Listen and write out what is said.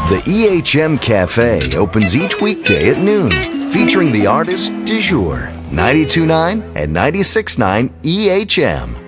The EHM Cafe opens each weekday at noon, featuring the artist du jour, 92.9 and 96.9 EHM.